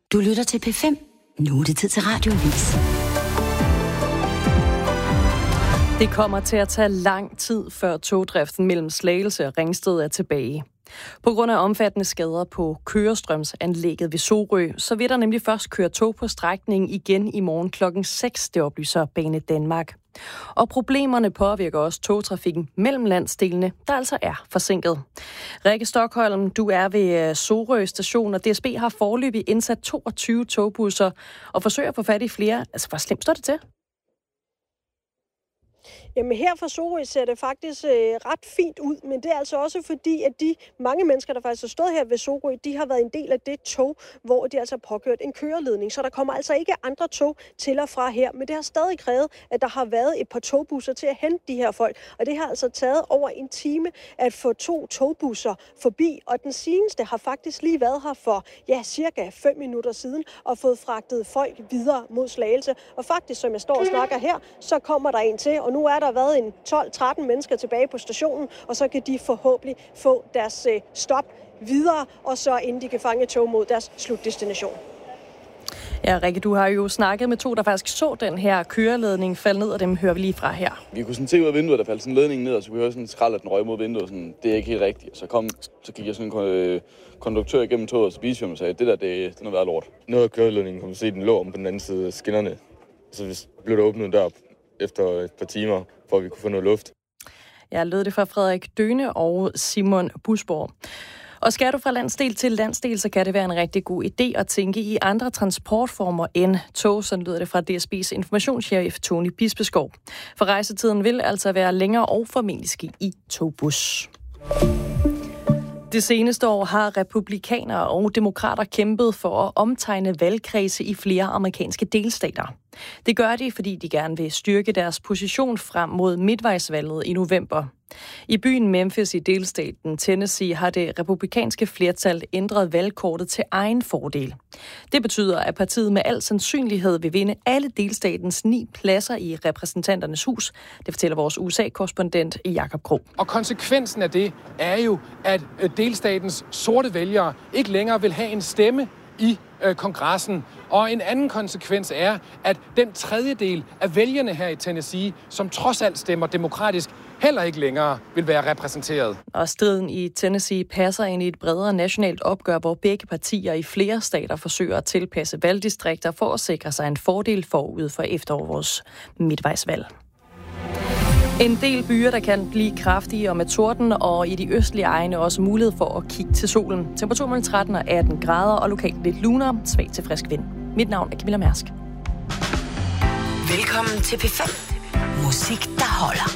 Du lytter til P5. Nu er det tid til Radioavis. Det kommer til at tage lang tid, før togdriften mellem Slagelse og Ringsted er tilbage. På grund af omfattende skader på kørestrømsanlægget ved Sorø, så vil der nemlig først køre tog på strækningen igen i morgen klokken 6, det oplyser Bane Danmark. Og problemerne påvirker også togtrafikken mellem landsdelene, der altså er forsinket. Rikke Stokholm, du er ved Sorø station, og DSB har foreløbig indsat 22 togbusser og forsøger at få fat i flere. Altså, hvor slemt står det til? Jamen her fra Sorø ser det faktisk ret fint ud, men det er altså også fordi, at de mange mennesker, der faktisk har stået her ved Sorø, de har været en del af det tog, hvor de altså har påkørt en køreledning. Så der kommer altså ikke andre tog til og fra her, men det har stadig krævet, at der har været et par togbusser til at hente de her folk. Og det har altså taget over en time at få 2 togbusser forbi, og den seneste har faktisk lige været her for cirka 5 minutter siden og fået fragtet folk videre mod Slagelse. Og faktisk, som jeg står og snakker her, så kommer der en til, og nu er der været en 12-13 mennesker tilbage på stationen, og så kan de forhåbentlig få deres stop videre, og så inden de kan fange tog mod deres slutdestination. Ja, Rikke, du har jo snakket med 2, der faktisk så den her køreledning falde ned, og dem hører vi lige fra her. Vi kunne sådan se ud af vinduet, der faldt sådan en ledning ned, og så kunne vi høre sådan en skrald, at den røg mod vinduet. Sådan, det er ikke helt rigtigt. Så gik jeg sådan en konduktør igennem toget, og så viste og sagde, det der, det er noget værd lort. Noget af køreledningen kunne man se, den lå om på den anden side af skinnerne. Så blev der åbnet dør efter et par timer, for at vi kunne få noget luft. Jeg lød det fra Frederik Døne og Simon Busborg. Og skal du fra landsdel til landsdel, så kan det være en rigtig god idé at tænke i andre transportformer end tog, sådan lyder det fra DSB's informationschef Tony Bispeskov. For rejsetiden vil altså være længere og formentlig ske i togbus. Det seneste år har republikanere og demokrater kæmpet for at omtegne valgkredse i flere amerikanske delstater. Det gør de, fordi de gerne vil styrke deres position frem mod midtvejsvalget i november. I byen Memphis i delstaten Tennessee har det republikanske flertal ændret valgkortet til egen fordel. Det betyder, at partiet med al sandsynlighed vil vinde alle delstatens 9 pladser i repræsentanternes hus. Det fortæller vores USA-korrespondent Jakob Krog. Og konsekvensen af det er jo, at delstatens sorte vælgere ikke længere vil have en stemme i kongressen. Og en anden konsekvens er, at den tredjedel af vælgerne her i Tennessee, som trods alt stemmer demokratisk, heller ikke længere vil være repræsenteret. Og striden i Tennessee passer ind i et bredere nationalt opgør, hvor begge partier i flere stater forsøger at tilpasse valgdistrikter for at sikre sig en fordel forud for efterårets midtvejsvalg. En del byer, der kan blive kraftige og med torden, og i de østlige egne også mulighed for at kigge til solen. Temperatur mellem 13 og 18 grader, og lokalt lidt lunere, svag til frisk vind. Mit navn er Camilla Mærsk. Velkommen til P5. Musik, der holder.